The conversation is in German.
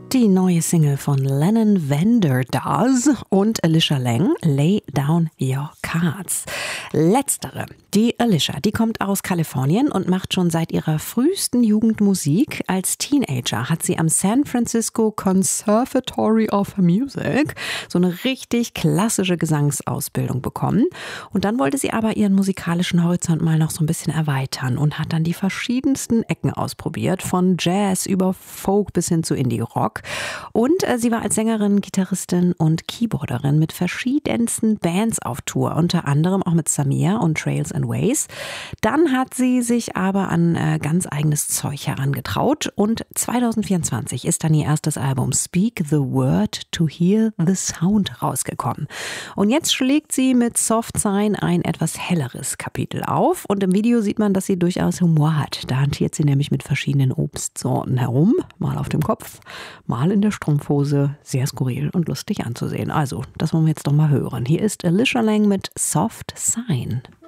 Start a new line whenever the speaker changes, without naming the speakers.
Die neue Single von Lennon Vanderdas und Alicia Lang, Lay Down Your Cards. Letztere, die Alicia, die kommt aus Kalifornien und macht schon seit ihrer frühesten Jugend Musik. Als Teenager hat sie am San Francisco Conservatory of Music so eine richtig klassische Gesangsausbildung bekommen. Und dann wollte sie aber ihren musikalischen Horizont mal noch so ein bisschen erweitern und hat dann die verschiedensten Ecken ausprobiert, von Jazz über Folk bis hin zu Indie-Rock. Und sie war als Sängerin, Gitarristin und Keyboarderin mit verschiedensten Bands auf Tour, unter anderem auch mit Samir und Trails and Ways. Dann hat sie sich aber an ganz eigenes Zeug herangetraut und 2024 ist dann ihr erstes Album Speak the Word to Hear the Sound rausgekommen. Und jetzt schlägt sie mit Soft Sign ein etwas helleres Kapitel auf und im Video sieht man, dass sie durchaus Humor hat. Da hantiert sie nämlich mit verschiedenen Obstsorten herum, mal auf dem Kopf, mal in der Strumpfhose. Sehr skurril und lustig anzusehen. Also, das wollen wir jetzt doch mal hören. Hier ist Alicia Lang mit Soft Sign.